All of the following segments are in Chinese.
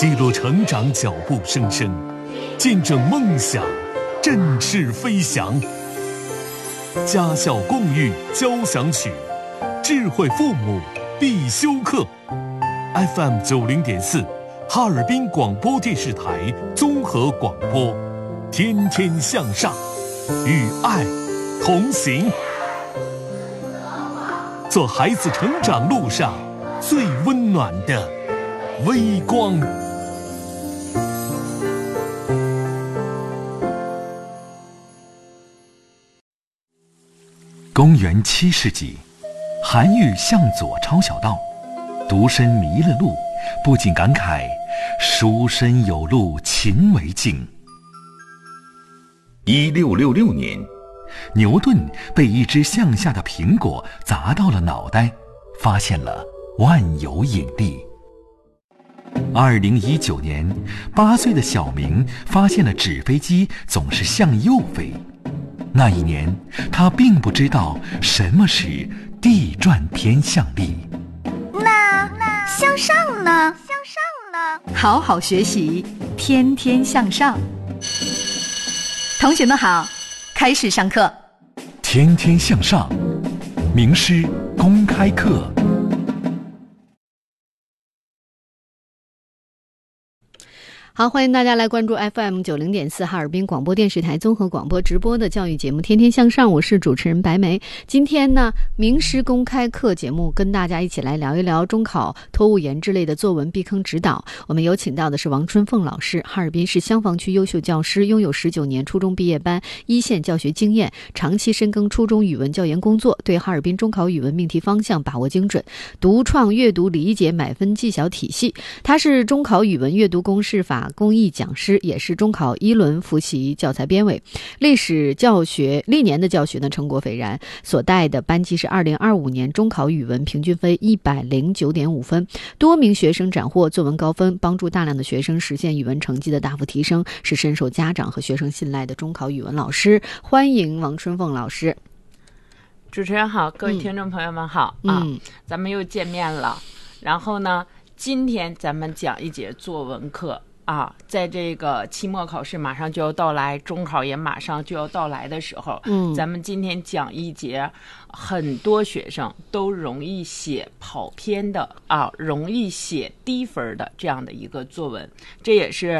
记录成长脚步声声，见证梦想振翅飞翔。家校共育交响曲，智慧父母必修课。FM 90.4，哈尔滨广播电视台综合广播，天天向上，与爱同行，做孩子成长路上最温暖的微光。 公元7世纪，韩愈向左抄小道，独身迷了路，不禁感慨书生有路勤为径。 1666年， 牛顿被一只向下的苹果砸到了脑袋，发现了万有引力。2019年，8岁的小明发现了纸飞机总是向右飞。那一年，他并不知道什么是地转偏向力。 那向上呢？ 好好学习，天天向上。同学们好，开始上课。 天天向上，名师公开课。 好，欢迎大家来关注 FM 90.4哈尔滨广播电视台综合广播直播的教育节目《天天向上》，我是主持人白梅。今天呢，名师公开课节目跟大家一起来聊一聊中考托物言之类的作文避坑指导。我们有请到的是王春凤老师，哈尔滨市襄房区优秀教师，拥有19年初中毕业班一线教学经验，长期深耕初中语文教研工作，对哈尔滨中考语文命题方向把握精准，独创阅读理解满分技巧体系。他是中考语文阅读公式法公益讲师，也是中考1轮复习教材编委。历年的教学呢成果斐然，所带的班级是2025年中考语文平均分109.5分，多名学生斩获作文高分，帮助大量的学生实现语文成绩的大幅提升，是深受家长和学生信赖的中考语文老师。欢迎王春凤老师。 主持人好，各位听众朋友们好咱们又见面了。然后呢，今天咱们讲一节作文课在这个期末考试马上就要到来，中考也马上就要到来的时候，咱们今天讲一节很多学生都容易写跑偏的容易写低分的这样的一个作文。这也是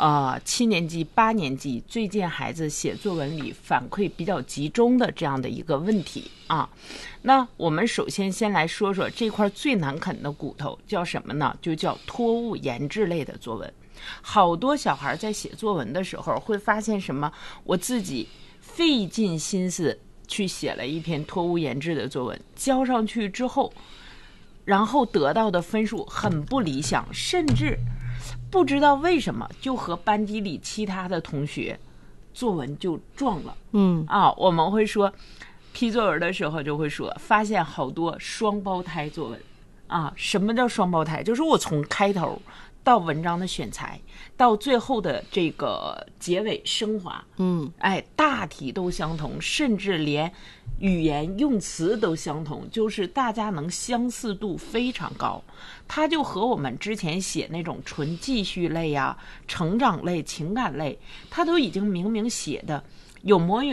7年级、8年级最近孩子写作文里反馈比较集中的这样的一个问题那我们首先先来说说这块最难啃的骨头叫什么呢？就叫托物言志类的作文。好多小孩在写作文的时候会发现什么？我自己费尽心思去写了一篇托物言志的作文，交上去之后，然后得到的分数很不理想，甚至不知道为什么就和班级里其他的同学作文就撞了。我们会说批作文的时候就会说发现好多双胞胎作文什么叫双胞胎？就是我从开头到文章的选材，到最后的这个结尾升华，大体都相同，甚至连语言用词都相同，就是大家能相似度非常高。它就和我们之前写那种纯记叙类成长类、情感类，它都已经明明写的有模有